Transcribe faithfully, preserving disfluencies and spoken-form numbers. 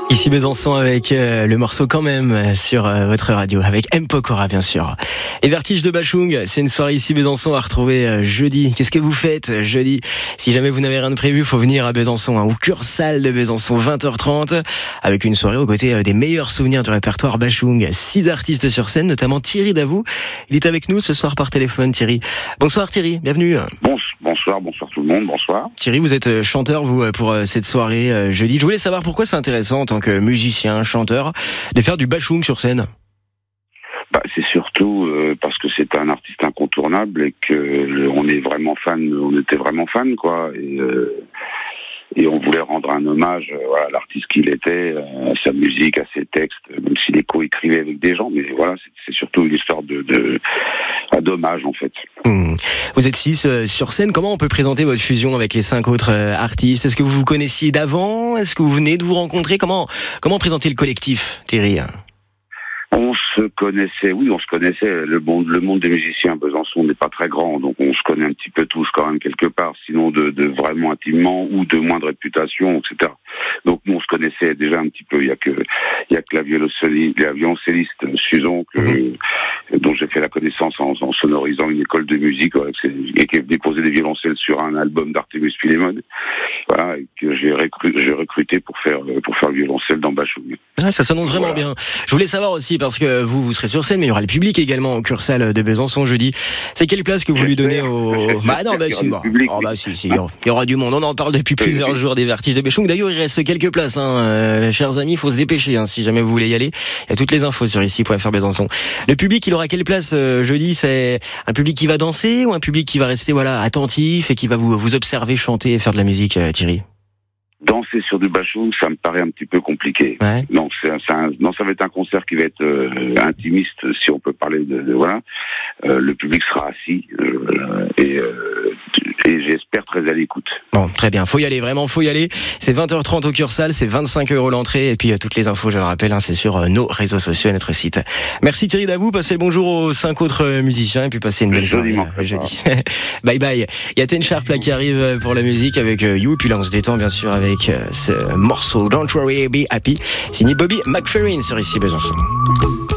Ici Besançon avec euh, le morceau quand même euh, sur euh, votre radio, avec M. Pokora bien sûr. Et Vertige de Bachung, c'est une soirée ici Besançon à retrouver euh, jeudi. Qu'est-ce que vous faites euh, jeudi? Si jamais vous n'avez rien de prévu, faut venir à Besançon, hein, au Cursal de Besançon, vingt heures trente, avec une soirée aux côtés euh, des meilleurs souvenirs du répertoire Bachung. Six artistes sur scène, notamment Thierry Davout. Il est avec nous ce soir par téléphone, Thierry. Bonsoir Thierry, bienvenue. Bon, bonsoir, bonsoir tout le monde, bonsoir. Thierry, vous êtes chanteur, vous, pour euh, cette soirée euh, jeudi. Je voulais savoir pourquoi c'est intéressant en tant que musicien, chanteur, de faire du Bachung sur scène. Bah, c'est surtout euh, parce que c'est un artiste incontournable et que euh, on est vraiment fan, on était vraiment fan, quoi. Et, euh, et on voulait rendre un hommage euh, voilà, à l'artiste qu'il était, euh, à sa musique, à ses textes, même s'il est co-écrivait avec des gens. Mais voilà, c'est, c'est surtout une histoire de, de à d'hommage en fait. Mmh. Vous êtes six euh, sur scène. Comment on peut présenter votre fusion avec les cinq autres euh, artistes? Est-ce que vous vous connaissiez d'avant? Est-ce que vous venez de vous rencontrer? Comment comment présenter le collectif, Thierry? On se connaissait, oui, on se connaissait. Le monde, le monde des musiciens à Besançon n'est pas très grand, donc on se connaît un petit peu tous quand même quelque part, sinon de, de vraiment intimement ou de moins de réputation, et cetera. Donc nous on se connaissait déjà un petit peu. Il y a que, il y a que la violoncelliste, la violoncelliste Suzon que, mmh. dont j'ai fait la connaissance en, en sonorisant une école de musique ouais, et qui a déposé des violoncelles sur un album d'Artemus Philémon. Voilà, et que j'ai recruté, j'ai recruté pour faire pour faire le violoncelle dans Bachung. Ah, ça s'annonce vraiment voilà. bien. Je voulais savoir aussi, parce que vous, vous serez sur scène, mais il y aura le public également au Cursal de Besançon jeudi. C'est quelle place que vous lui donnez au... Bah non, bah si, bah, oh, bah si, si, il y aura du monde. On en parle depuis plusieurs jours des Vertiges de Bachung. D'ailleurs, il reste quelques places, hein. Euh, chers amis, il faut se dépêcher, hein, si jamais vous voulez y aller. Il y a toutes les infos sur ici point f r Besançon. Le public, il aura quelle place euh, jeudi? C'est un public qui va danser ou un public qui va rester, voilà, attentif et qui va vous, vous observer chanter et faire de la musique, euh, Thierry? Danser sur du Bachung, ça me paraît un petit peu compliqué. Ouais. Donc, c'est, c'est un, non, ça va être un concert qui va être euh, intimiste, si on peut parler de, de voilà. Euh, le public sera assis euh, et, euh, et j'espère très à l'écoute. Bon, très bien. Faut y aller, vraiment, faut y aller. C'est vingt heures trente au Cursal, c'est vingt-cinq euros l'entrée et puis euh, toutes les infos, je le rappelle, hein, c'est sur euh, nos réseaux sociaux et notre site. Merci Thierry Davout. Passez le bonjour aux cinq autres euh, musiciens et puis passez une belle soirée euh, jeudi. Bye bye. Il y a Ten Sharp là qui arrive pour la musique avec euh, You. Puis là, on se détend bien sûr avec avec ce morceau Don't Worry Be Happy signé Bobby McFerrin sur ici Besançon.